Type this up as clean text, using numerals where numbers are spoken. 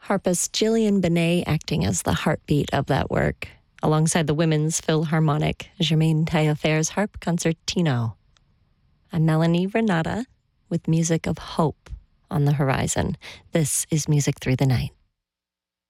harpist Gillian Benet acting as the heartbeat of that work, alongside the Women's Philharmonic Germaine Taillefer's harp concertino. I'm Melanie Renata with music of hope on the horizon. This is Music Through the Night.